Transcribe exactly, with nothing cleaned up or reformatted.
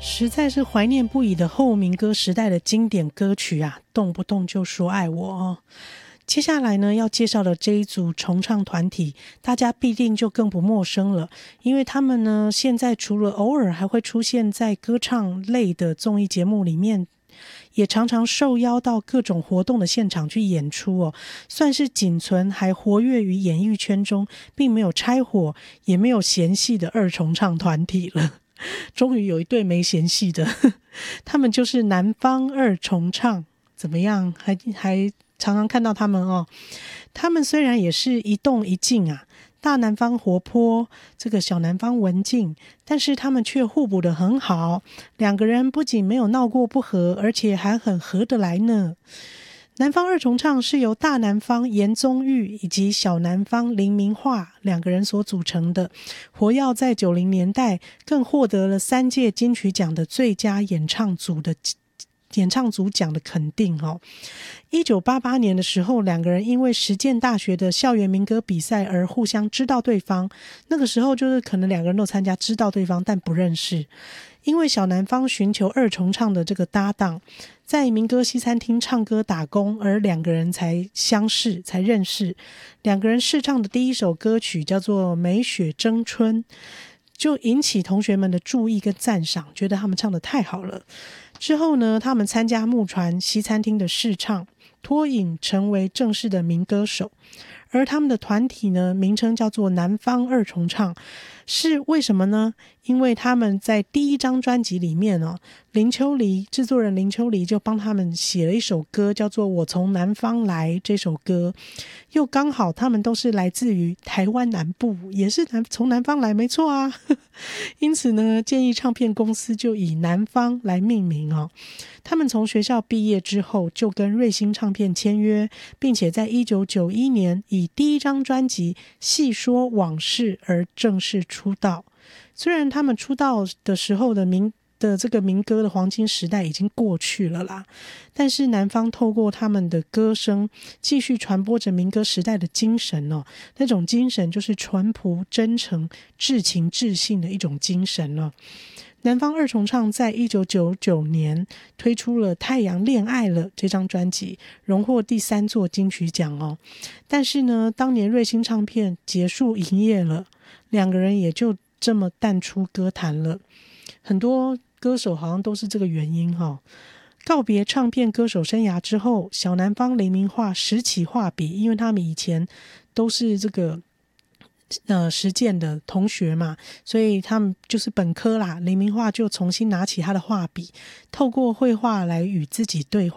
实在是怀念不已的后民歌时代的经典歌曲啊，动不动就说爱我哦。接下来呢，要介绍的这一组重唱团体，大家必定就更不陌生了，因为他们呢，现在除了偶尔还会出现在歌唱类的综艺节目里面，也常常受邀到各种活动的现场去演出哦，算是仅存还活跃于演艺圈中，并没有拆伙，也没有嫌隙的二重唱团体了。终于有一对没嫌隙的，他们就是南方二重唱。怎么样？还还常常看到他们哦。他们虽然也是一动一静啊，大南方活泼，这个小南方文静，但是他们却互补得很好。两个人不仅没有闹过不和，而且还很合得来呢。南方二重唱是由大南方严宗玉以及小南方林明樺两个人所组成的，活跃在九零年代，更获得了三届金曲奖的最佳演唱组的演唱组奖的肯定哦。一九八八年的时候，两个人因为实践大学的校园民歌比赛而互相知道对方，那个时候就是可能两个人都参加，知道对方但不认识。因为小南方寻求二重唱的这个搭档，在民歌西餐厅唱歌打工，而两个人才相识才认识。两个人试唱的第一首歌曲叫做《美雪争春》，就引起同学们的注意跟赞赏，觉得他们唱得太好了。之后呢，他们参加木船西餐厅的试唱，脱颖成为正式的民歌手。而他们的团体呢，名称叫做南方二重唱，是为什么呢？因为他们在第一张专辑里面哦，林秋离制作人林秋离就帮他们写了一首歌，叫做《我从南方来》。这首歌又刚好他们都是来自于台湾南部，也是南从南方来，没错啊。因此呢，建议唱片公司就以南方来命名哦。他们从学校毕业之后，就跟瑞星唱片签约，并且在一九九一年以第一张专辑《细说往事》而正式出道。虽然他们出道的时候的民的这个民歌的黄金时代已经过去了啦，但是南方透过他们的歌声，继续传播着民歌时代的精神哦。那种精神就是淳朴、真诚、至情至性的一种精神了。南方二重唱在一九九九年推出了《太阳恋爱了》这张专辑，荣获第三座金曲奖哦。但是呢，当年瑞星唱片结束营业了，两个人也就这么淡出歌坛了。很多歌手好像都是这个原因哦。告别唱片歌手生涯之后，小南方林明樺拾起画笔，因为他们以前都是这个呃，实践的同学嘛，所以他们就是本科啦。林明樺就重新拿起他的画笔，透过绘画来与自己对话。